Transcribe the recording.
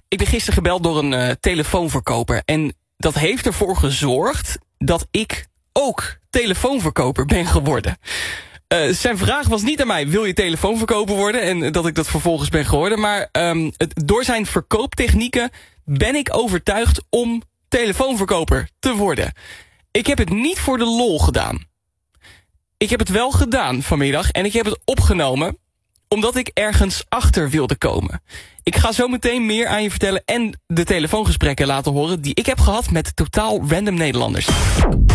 Ik ben gisteren gebeld door een telefoonverkoper. En dat heeft ervoor gezorgd dat ik ook telefoonverkoper ben geworden. Zijn vraag was niet aan mij, wil je telefoonverkoper worden? En dat ik dat vervolgens ben geworden. Maar door zijn verkooptechnieken ben ik overtuigd om telefoonverkoper te worden. Ik heb het niet voor de lol gedaan. Ik heb het wel gedaan vanmiddag en ik heb het opgenomen omdat ik ergens achter wilde komen. Ik ga zo meteen meer aan je vertellen en de telefoongesprekken laten horen die ik heb gehad met totaal random Nederlanders.